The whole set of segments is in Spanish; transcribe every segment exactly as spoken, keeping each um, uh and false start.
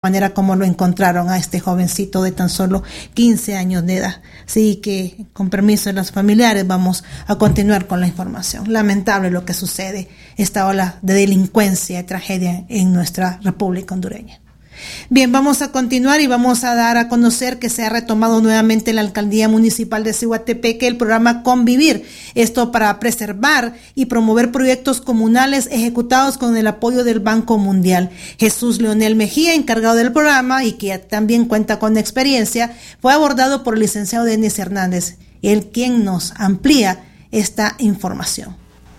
manera como lo encontraron a este jovencito de tan solo quince años de edad. Así que, con permiso de los familiares, vamos a continuar con la información. Lamentable lo que sucede, esta ola de delincuencia y tragedia en nuestra República Hondureña. Bien, vamos a continuar y vamos a dar a conocer que se ha retomado nuevamente en la Alcaldía Municipal de Ciguatepeque el programa Convivir, esto para preservar y promover proyectos comunales ejecutados con el apoyo del Banco Mundial. Jesús Leonel Mejía, encargado del programa y que también cuenta con experiencia, fue abordado por el licenciado Denis Hernández, el quien nos amplía esta información.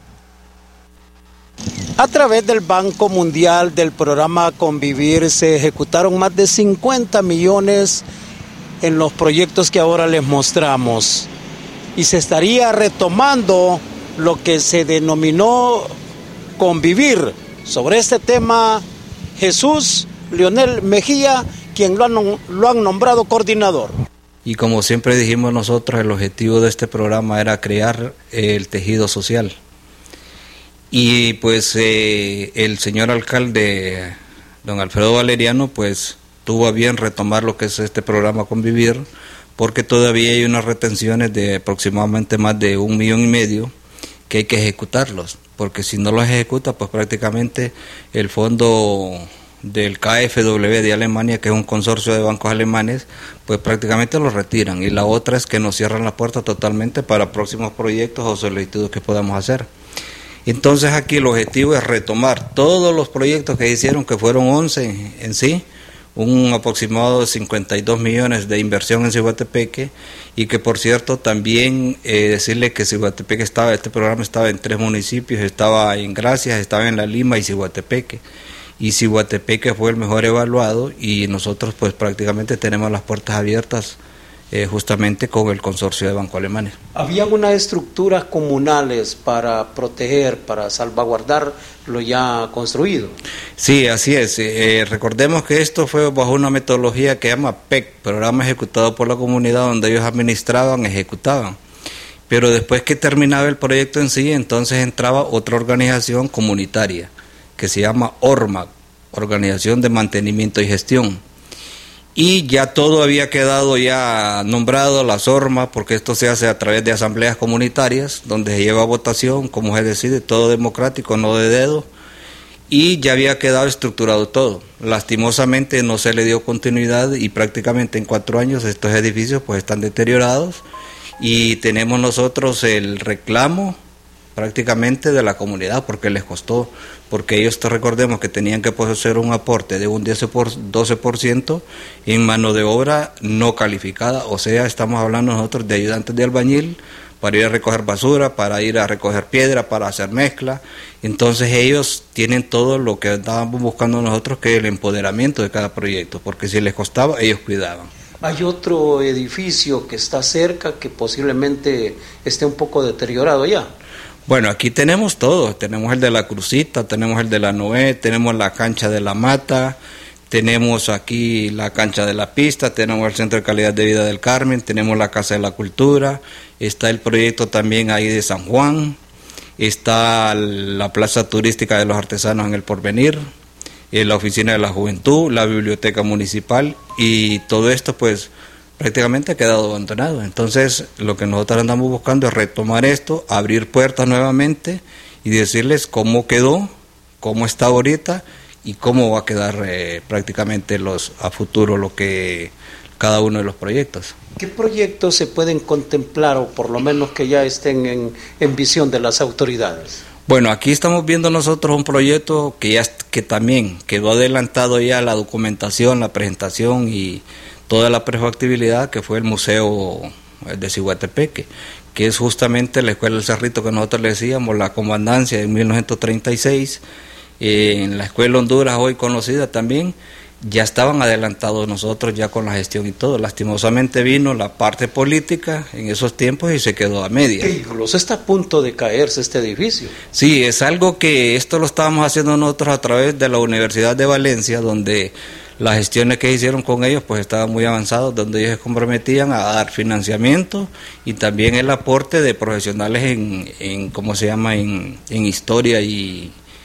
A través del Banco Mundial, del programa Convivir, se ejecutaron más de cincuenta millones en los proyectos que ahora les mostramos. Y se estaría retomando lo que se denominó Convivir. Sobre este tema, Jesús Leonel Mejía, quien lo han, lo han nombrado coordinador. Y como siempre dijimos nosotros, el objetivo de este programa era crear el tejido social. Y pues eh, el señor alcalde, don Alfredo Valeriano, pues tuvo a bien retomar lo que es este programa Convivir, porque todavía hay unas retenciones de aproximadamente más de un millón y medio que hay que ejecutarlos, porque si no los ejecuta, pues prácticamente el fondo del K F W de Alemania, que es un consorcio de bancos alemanes, pues prácticamente los retiran. Y la otra es que nos cierran la puerta totalmente para próximos proyectos o solicitudes que podamos hacer. Entonces aquí el objetivo es retomar todos los proyectos que hicieron, que fueron once en sí, un aproximado de cincuenta y dos millones de inversión en Ciguatepeque, y que por cierto también eh, decirle que Ciguatepeque estaba, este programa estaba en tres municipios, estaba en Gracias, estaba en La Lima y Ciguatepeque, y Ciguatepeque fue el mejor evaluado, y nosotros pues prácticamente tenemos las puertas abiertas Eh, justamente con el consorcio de Banco Alemanes. ¿Había unas estructuras comunales para proteger, para salvaguardar lo ya construido? Sí, así es. Eh, recordemos que esto fue bajo una metodología que se llama P E C, programa ejecutado por la comunidad, donde ellos administraban, ejecutaban. Pero después que terminaba el proyecto en sí, entonces entraba otra organización comunitaria, que se llama O R M A C, Organización de Mantenimiento y Gestión. Y ya todo había quedado ya nombrado, las O R M A, porque esto se hace a través de asambleas comunitarias, donde se lleva votación, como se decide, todo democrático, no de dedo, y ya había quedado estructurado todo. Lastimosamente no se le dio continuidad y prácticamente en cuatro años estos edificios pues están deteriorados, y tenemos nosotros el reclamo prácticamente de la comunidad, porque les costó, porque ellos, te recordemos que tenían que hacer un aporte de un doce por ciento en mano de obra no calificada, o sea, estamos hablando nosotros de ayudantes de albañil, para ir a recoger basura, para ir a recoger piedra, para hacer mezcla. Entonces ellos tienen todo lo que estábamos buscando nosotros, que es el empoderamiento de cada proyecto, porque si les costaba, ellos cuidaban. Hay otro edificio que está cerca, que posiblemente esté un poco deteriorado ya. Bueno, aquí tenemos todo, tenemos el de la Crucita, tenemos el de la Noé, tenemos la cancha de la Mata, tenemos aquí la cancha de la Pista, tenemos el Centro de Calidad de Vida del Carmen, tenemos la Casa de la Cultura, está el proyecto también ahí de San Juan, está la Plaza Turística de los Artesanos en el Porvenir, la Oficina de la Juventud, la Biblioteca Municipal, y todo esto pues prácticamente ha quedado abandonado. Entonces lo que nosotros andamos buscando es retomar esto, abrir puertas nuevamente y decirles cómo quedó, cómo está ahorita y cómo va a quedar eh, prácticamente los a futuro lo que cada uno de los proyectos. ¿Qué proyectos se pueden contemplar, o por lo menos que ya estén en, en visión de las autoridades? Bueno, aquí estamos viendo nosotros un proyecto que ya que también quedó adelantado ya la documentación, la presentación y toda la prefactibilidad, que fue el Museo de Ciguatepeque, que es justamente la Escuela del Cerrito que nosotros le decíamos, la comandancia de mil novecientos treinta y seis, eh, en la Escuela Honduras, hoy conocida también, ya estaban adelantados nosotros ya con la gestión y todo. Lastimosamente vino la parte política en esos tiempos y se quedó a medias. Incluso está a punto de caerse este edificio. Sí, es algo que esto lo estábamos haciendo nosotros a través de la Universidad de Valencia, donde las gestiones que hicieron con ellos pues estaban muy avanzadas, donde ellos se comprometían a dar financiamiento y también el aporte de profesionales en, en ¿cómo se llama?, en, en historia y,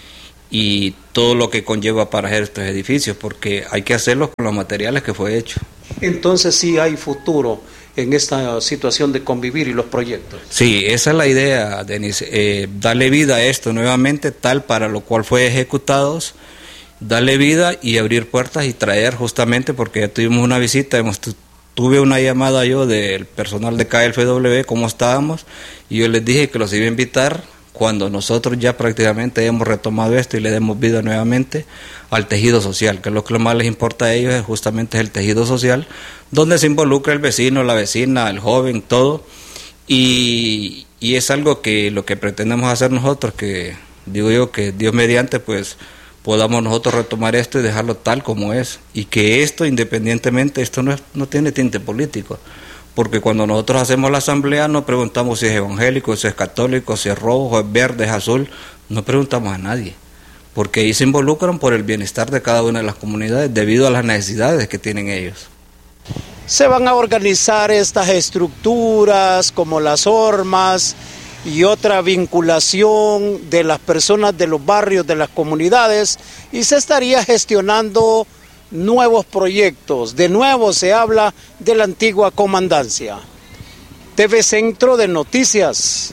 y todo lo que conlleva para hacer estos edificios, porque hay que hacerlos con los materiales que fue hecho. Entonces sí hay futuro en esta situación de convivir y los proyectos. Sí, esa es la idea, Denis, eh, darle vida a esto nuevamente, tal para lo cual fue ejecutados, darle vida y abrir puertas y traer justamente, porque ya tuvimos una visita, hemos, tuve una llamada yo del personal de K F W, cómo estábamos, y yo les dije que los iba a invitar cuando nosotros ya prácticamente hemos retomado esto y le demos vida nuevamente al tejido social, que es lo que más les importa a ellos, es justamente el tejido social, donde se involucra el vecino, la vecina, el joven, todo, y, y es algo que lo que pretendemos hacer nosotros, que digo yo que Dios mediante, pues podamos nosotros retomar esto y dejarlo tal como es, y que esto independientemente, esto no, es, no tiene tinte político, porque cuando nosotros hacemos la asamblea no preguntamos si es evangélico, si es católico, si es rojo, es verde, es azul, no preguntamos a nadie, porque ahí se involucran por el bienestar de cada una de las comunidades debido a las necesidades que tienen ellos. Se van a organizar estas estructuras como las hormas y otra vinculación de las personas de los barrios, de las comunidades, y se estaría gestionando nuevos proyectos. De nuevo se habla de la antigua comandancia. T V Centro de Noticias.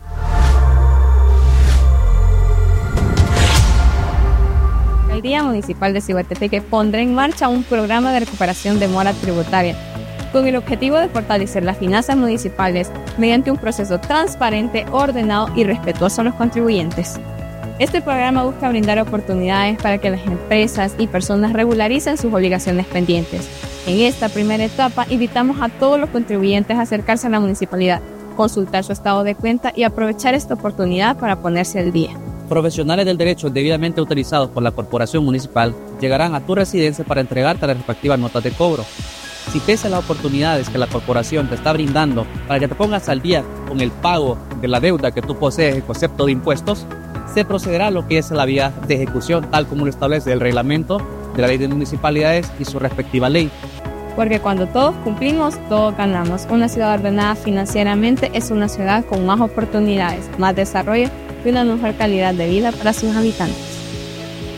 La Alcaldía Municipal de Ciguatepeque pondrá en marcha un programa de recuperación de mora tributaria con el objetivo de fortalecer las finanzas municipales mediante un proceso transparente, ordenado y respetuoso a los contribuyentes. Este programa busca brindar oportunidades para que las empresas y personas regularicen sus obligaciones pendientes. En esta primera etapa, invitamos a todos los contribuyentes a acercarse a la municipalidad, consultar su estado de cuenta y aprovechar esta oportunidad para ponerse al día. Profesionales del derecho debidamente autorizados por la Corporación Municipal llegarán a tu residencia para entregarte las respectivas notas de cobro. Si pese a las oportunidades que la corporación te está brindando para que te pongas al día con el pago de la deuda que tú posees en concepto de impuestos, se procederá a lo que es la vía de ejecución, tal como lo establece el reglamento de la Ley de Municipalidades y su respectiva ley. Porque cuando todos cumplimos, todos ganamos. Una ciudad ordenada financieramente es una ciudad con más oportunidades, más desarrollo y una mejor calidad de vida para sus habitantes.